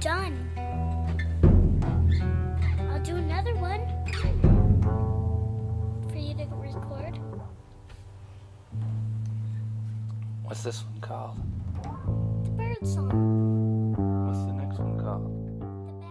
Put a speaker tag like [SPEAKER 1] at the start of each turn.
[SPEAKER 1] done. I'll do another one for you to record.
[SPEAKER 2] What's this one called?
[SPEAKER 1] The bird song.